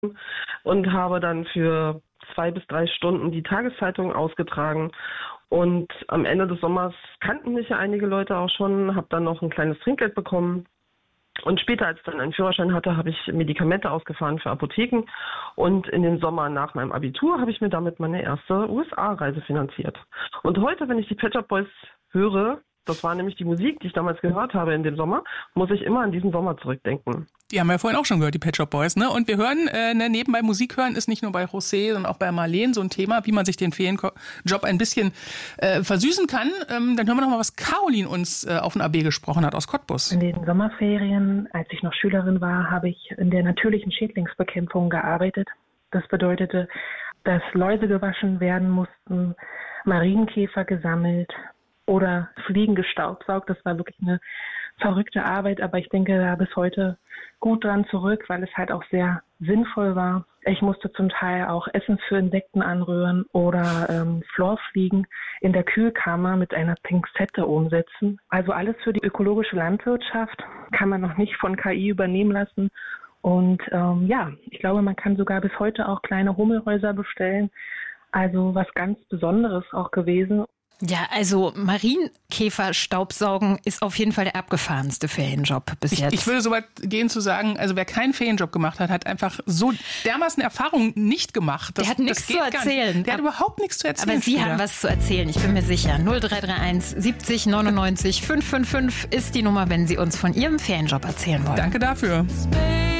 und habe dann für 2 bis 3 Stunden die Tageszeitung ausgetragen. Und am Ende des Sommers kannten mich ja einige Leute auch schon, habe dann noch ein kleines Trinkgeld bekommen. Und später, als ich dann einen Führerschein hatte, habe ich Medikamente ausgefahren für Apotheken. Und in den Sommer nach meinem Abitur habe ich mir damit meine erste USA-Reise finanziert. Und heute, wenn ich die Pet Shop Boys höre, das war nämlich die Musik, die ich damals gehört habe in dem Sommer, muss ich immer an diesen Sommer zurückdenken. Die haben wir ja vorhin auch schon gehört, die Pet Shop Boys, ne? Und wir hören, nebenbei Musik hören ist nicht nur bei José, sondern auch bei Marlene so ein Thema, wie man sich den Ferienjob ein bisschen versüßen kann. Dann hören wir noch mal, was Caroline uns auf den AB gesprochen hat aus Cottbus. In den Sommerferien, als ich noch Schülerin war, habe ich in der natürlichen Schädlingsbekämpfung gearbeitet. Das bedeutete, dass Läuse gewaschen werden mussten, Marienkäfer gesammelt oder Fliegen gestaubsaugt. Das war wirklich eine verrückte Arbeit, aber ich denke da bis heute gut dran zurück, weil es halt auch sehr sinnvoll war. Ich musste zum Teil auch Essen für Insekten anrühren oder Florfliegen in der Kühlkammer mit einer Pinzette umsetzen. Also alles für die ökologische Landwirtschaft kann man noch nicht von KI übernehmen lassen. Und ich glaube, man kann sogar bis heute auch kleine Hummelhäuser bestellen. Also was ganz Besonderes auch gewesen. Ja, also Marienkäfer-Staubsaugen ist auf jeden Fall der abgefahrenste Ferienjob bis jetzt. Ich würde so weit gehen zu sagen, also wer keinen Ferienjob gemacht hat, hat einfach so dermaßen Erfahrungen nicht gemacht. Der hat nichts zu erzählen. Der hat überhaupt nichts zu erzählen. Aber Sie haben was zu erzählen, ich bin mir sicher. 0331 70 99 555 ist die Nummer, wenn Sie uns von Ihrem Ferienjob erzählen wollen. Danke dafür.